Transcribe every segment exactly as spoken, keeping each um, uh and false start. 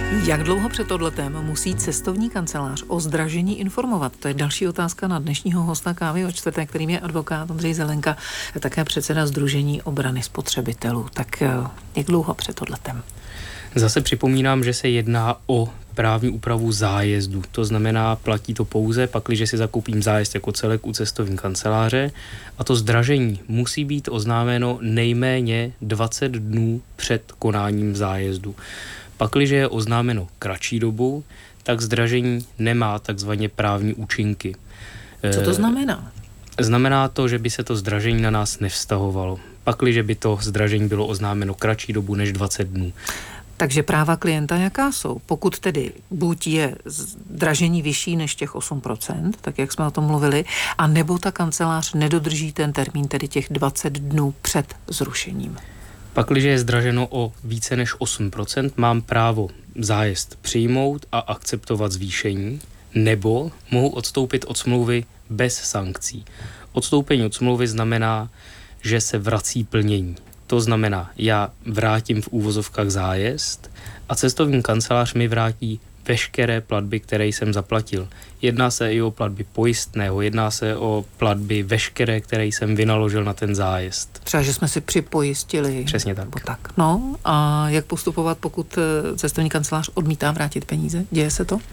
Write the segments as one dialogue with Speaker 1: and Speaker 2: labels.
Speaker 1: Jak dlouho před tohletem musí cestovní kancelář o zdražení informovat? To je další otázka na dnešního hosta Kávy o čtvrté, kterým je advokát Ondřej Zelenka, také předseda Sdružení obrany spotřebitelů. Tak jak dlouho před tohletem?
Speaker 2: Zase připomínám, že se jedná o právní úpravu zájezdu. To znamená, platí to pouze, pakliže si zakoupím zájezd jako celek u cestovní kanceláře, a to zdražení musí být oznámeno nejméně dvacet dnů před konáním zájezdu. Pakliže je oznámeno kratší dobu, tak zdražení nemá takzvaně právní účinky.
Speaker 1: Co to znamená?
Speaker 2: Znamená to, že by se to zdražení na nás nevztahovalo. Pakliže by to zdražení bylo oznámeno kratší dobu než dvacet dnů.
Speaker 1: Takže práva klienta jaká jsou? Pokud tedy buď je zdražení vyšší než těch osm procent, tak jak jsme o tom mluvili, a nebo ta kancelář nedodrží ten termín, tedy těch dvacet dnů před zrušením.
Speaker 2: Pakliže je zdraženo o více než osm procent, mám právo zájezd přijmout a akceptovat zvýšení, nebo mohu odstoupit od smlouvy bez sankcí. Odstoupení od smlouvy znamená, že se vrací plnění. To znamená, já vrátím v úvozovkách zájezd a cestovní kancelář mi vrátí veškeré platby, které jsem zaplatil. Jedná se i o platby pojistného, jedná se o platby veškeré, které jsem vynaložil na ten zájezd.
Speaker 1: Třeba, že jsme si připojistili.
Speaker 2: Přesně tak.
Speaker 1: tak. No a jak postupovat, pokud cestovní kancelář odmítá vrátit peníze? Děje se to?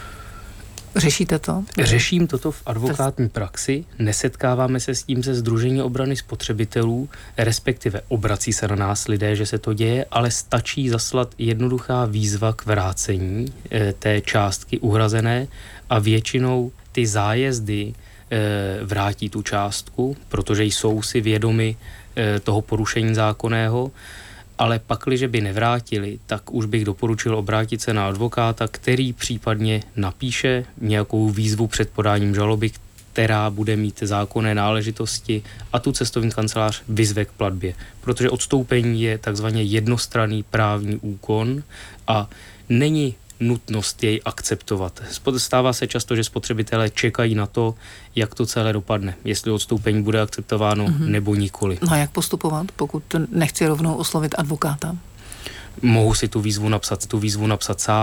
Speaker 1: Řešíte to?
Speaker 2: Řeším toto v advokátní praxi, nesetkáváme se s tím se Sdružení obrany spotřebitelů, respektive obrací se na nás lidé, že se to děje, ale stačí zaslat jednoduchá výzva k vrácení e, té částky uhrazené a většinou ty zájezdy e, vrátí tu částku, protože jsou si vědomi e, toho porušení zákonného. Ale pakliže by nevrátili, tak už bych doporučil obrátit se na advokáta, který případně napíše nějakou výzvu před podáním žaloby, která bude mít zákonné náležitosti, a tu cestovní kancelář vyzve k platbě. Protože odstoupení je takzvaně jednostranný právní úkon a není nutnost jej akceptovat. Stává se často, že spotřebitelé čekají na to, jak to celé dopadne, jestli odstoupení bude akceptováno mm-hmm. nebo nikoli.
Speaker 1: No a jak postupovat, pokud nechci rovnou oslovit advokáta?
Speaker 2: Mohu si tu výzvu napsat, tu výzvu napsat sám.